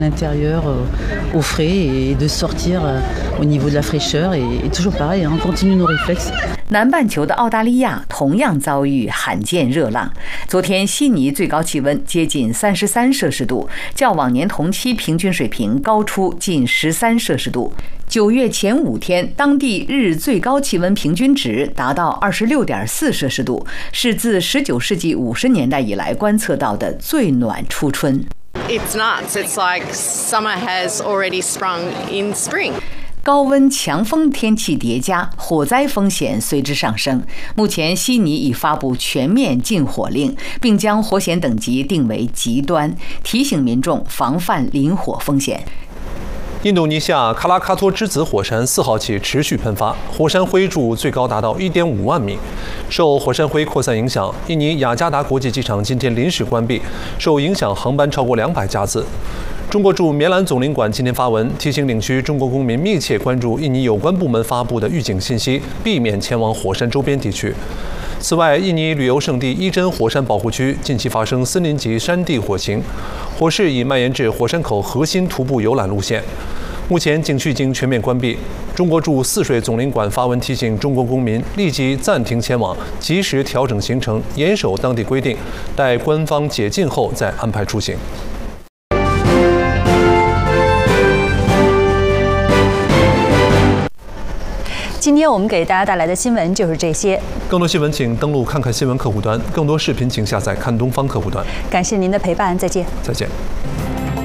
L'intérieur au frais et de sortir au niveau de la fraîcheur et toujours pareil, on continue nos réflexes. 南半球的澳大利亚同样遭遇罕见热浪。昨天悉尼最高气温接近33摄氏度，较往年同期平均水平高出近13摄氏度。9月前5天，当地日最高气温平均值达到26.4摄氏度，是自19世纪50年代以来观测到的最暖初春。 It's nuts. It's like summer has already sprung in spring. 高温强风天气叠加，火灾风险随之上升。目前，悉尼已发布全面禁火令，并将火险等级定为极端，提醒民众防范林火风险。 印度尼西亚卡拉卡托之子火山4号起持续喷发，火山灰柱最高达到1.5万米。受火山灰扩散影响，印尼雅加达国际机场今天临时关闭，受影响航班超过200架次。中国驻棉兰总领馆今天发文提醒领区中国公民密切关注印尼有关部门发布的预警信息，避免前往火山周边地区。此外，印尼旅游胜地伊真火山保护区近期发生森林级山地火情，火势已蔓延至火山口核心徒步游览路线。目前景区已经全面关闭。中国驻泗水总领馆发文提醒中国公民立即暂停前往，及时调整行程，严守当地规定，待官方解禁后再安排出行。 今天我们给大家带来的新闻就是这些。 更多新闻请登录看看新闻客户端，更多视频请下载看东方客户端。 感谢您的陪伴，再见。 再见。